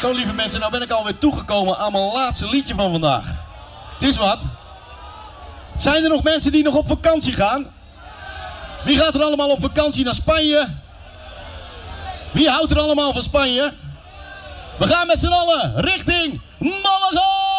Zo, lieve mensen, nou ben ik alweer toegekomen aan mijn laatste liedje van vandaag. Het is wat. Zijn er nog mensen die nog op vakantie gaan? Wie gaat er allemaal op vakantie naar Spanje? Wie houdt er allemaal van Spanje? We gaan met z'n allen richting Malaga!